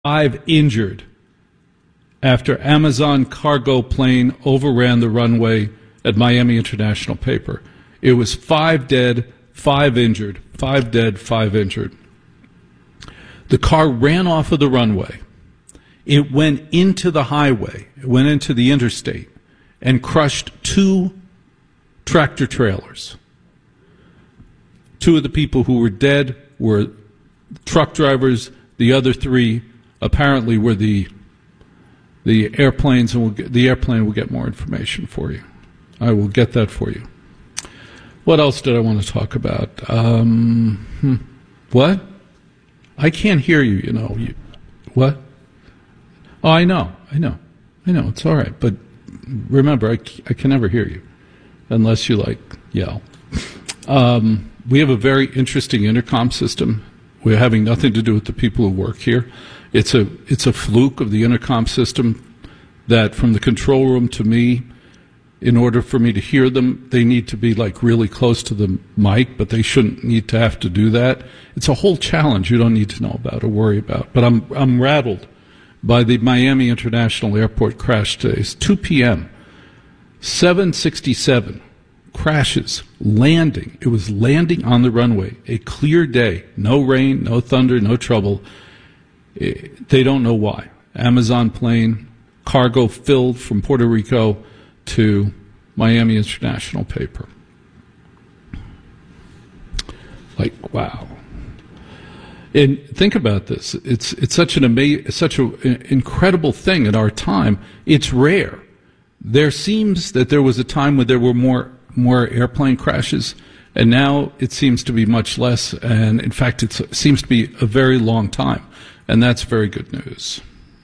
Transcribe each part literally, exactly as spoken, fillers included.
Five injured after Amazon cargo plane overran the runway at Miami International Paper. It was five dead, five injured, five dead, five injured. The car ran off of the runway. It went into the highway, it went into the interstate, and crushed two tractor trailers. Two of the people who were dead were truck drivers. The other three apparently were the the airplanes, and we'll get, the airplane will get more information for you. I will get that for you. What else did I want to talk about? Um, hmm. What? I can't hear you, you know. You, what? Oh, I know. I know. I know. It's all right. But remember, I, I can never hear you unless you, like, yell. Um, we have a very interesting intercom system. We're having nothing to do with the people who work here. It's a it's a fluke of the intercom system that from the control room to me, in order for me to hear them, they need to be like really close to the mic, but they shouldn't need to have to do that. It's a whole challenge you don't need to know about or worry about. But I'm I'm rattled by the Miami International Airport crash today. It's two p.m. seven sixty-seven crashes, landing. It was landing on the runway. A clear day. No rain, no thunder, no trouble. It, they don't know why. Amazon plane, cargo filled from Puerto Rico to Miami International Paper. Like, wow. And think about this. It's it's such an ama- such an incredible thing at our time. It's rare. There seems that there was a time when there were more more airplane crashes, and now it seems to be much less. And in fact, it's, it seems to be a very long time, and that's very good news.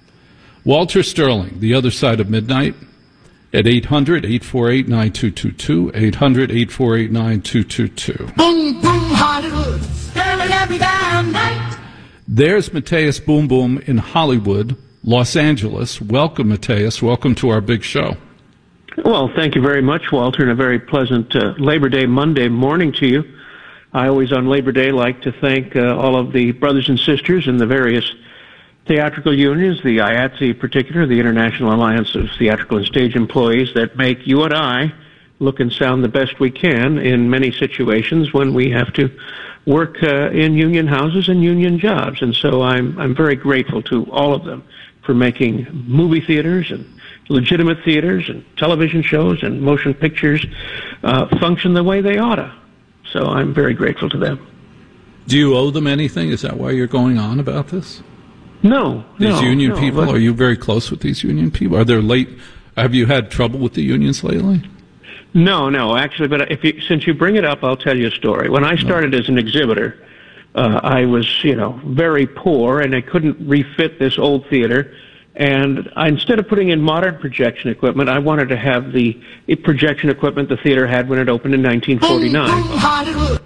Walter Sterling, The Other Side of Midnight, at eight hundred, eight four eight, nine two two two, eight hundred, eight four eight, nine two two two. Boom, boom, Hollywood. Every damn night. There's Mateus Boom Boom in Hollywood, Los Angeles. Welcome, Mateus. Welcome to our big show. Well, thank you very much, Walter, and a very pleasant uh, Labor Day Monday morning to you. I always on Labor Day like to thank uh, all of the brothers and sisters in the various theatrical unions, the I A T S E in particular, the International Alliance of Theatrical and Stage Employees, that make you and I look and sound the best we can in many situations when we have to work uh, in union houses and union jobs. And so I'm I'm very grateful to all of them for making movie theaters and legitimate theaters and television shows and motion pictures uh, function the way they oughta. So I'm very grateful to them. Do you owe them anything? Is that why you're going on about this? No, These no, union no, people, but, are you very close with these union people? Are there late? Have you had trouble with the unions lately? No, no, actually, but if you, since you bring it up, I'll tell you a story. When I started no. as an exhibitor, uh, I was, you know, very poor, and I couldn't refit this old theater. And I, instead of putting in modern projection equipment, I wanted to have the projection equipment the theater had when it opened in nineteen forty-nine.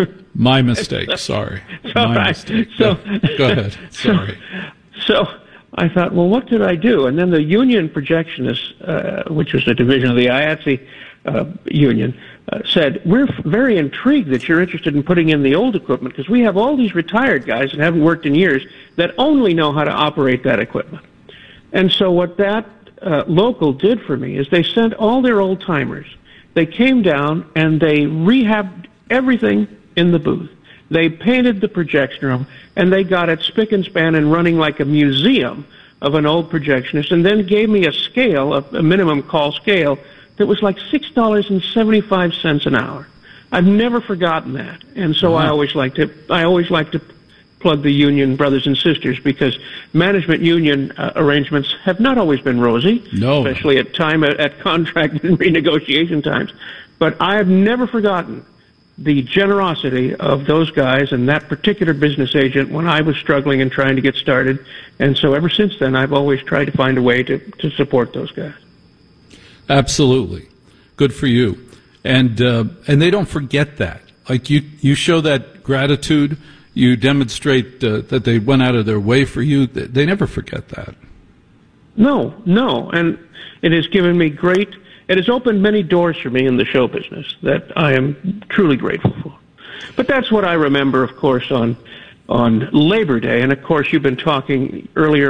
My mistake. Sorry. So, My right. mistake. So, Go ahead. Sorry. So, so I thought, well, what did I do? And then the union projectionists, uh, which was a division of the I A T S E uh, union, uh, said, we're f- very intrigued that you're interested in putting in the old equipment because we have all these retired guys that haven't worked in years that only know how to operate that equipment. And so what that uh, local did for me is they sent all their old-timers. They came down and they rehabbed everything in the booth. They painted the projection room, and they got it spick and span and running like a museum of an old projectionist, and then gave me a scale, a, a minimum call scale, that was like six dollars and seventy-five cents an hour. I've never forgotten that. And so uh-huh. I always like to, I always like to plug the union brothers and sisters because management union uh, arrangements have not always been rosy, no. especially at time at, at contract and renegotiation times. But I have never forgotten the generosity of those guys and that particular business agent when I was struggling and trying to get started. And so ever since then, I've always tried to find a way to, to support those guys. Absolutely. Good for you. And uh, and they don't forget that. Like you, you show that gratitude. You demonstrate uh, that they went out of their way for you. They never forget that. No, no. And it has given me great, it has opened many doors for me in the show business that I am truly grateful for. But that's what I remember, of course, on on Labor Day. And, of course, you've been talking earlier